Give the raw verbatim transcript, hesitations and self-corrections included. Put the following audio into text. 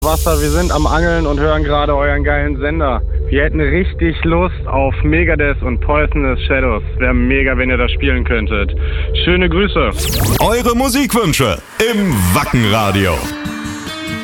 Wasser, wir sind am Angeln und hören gerade euren geilen Sender. Wir hätten richtig Lust auf Megadeth und Poisonous Shadows. Wäre mega, wenn ihr das spielen könntet. Schöne Grüße. Eure Musikwünsche im Wackenradio.